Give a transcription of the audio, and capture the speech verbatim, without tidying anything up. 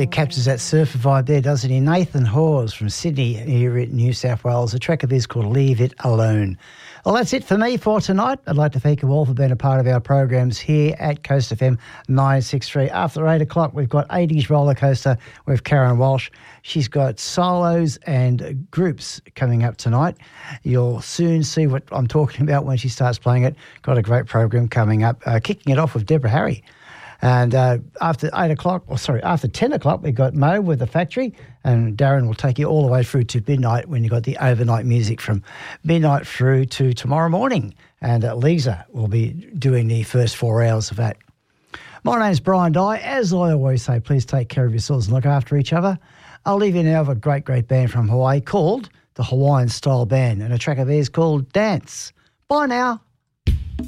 really captures that surfer vibe there, doesn't he? Nathan Hawes from Sydney here in New South Wales. The track of his called Leave It Alone. Well, that's it for me for tonight. I'd like to thank you all for being a part of our programs here at Coast F M nine sixty-three. After eight o'clock, we've got eighties Roller Coaster with Karen Walsh. She's got solos and groups coming up tonight. You'll soon see what I'm talking about when she starts playing it. Got a great program coming up, uh, kicking it off with Deborah Harry. And uh, after eight o'clock, or sorry, after ten o'clock, we've got Mo with The Factory, and Darren will take you all the way through to midnight when you've got the overnight music from midnight through to tomorrow morning. And uh, Lisa will be doing the first four hours of that. My name's Brian Dye. As I always say, please take care of yourselves and look after each other. I'll leave you now with a great, great band from Hawaii called the Hawaiian Style Band, and a track of theirs called Dance. Bye now.